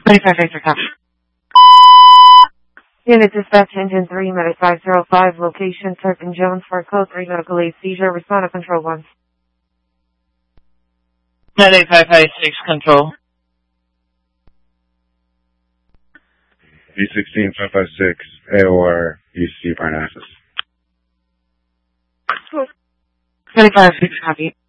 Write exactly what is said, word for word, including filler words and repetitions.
twenty-five Victor copy. Unit dispatch engine three, medic five zero five, location Turpin Jones for code three, medical aid seizure, respond to control one. Medic five five six, control. B sixteen five five six, A O R, E C Parnassus. twenty-five Victor copy.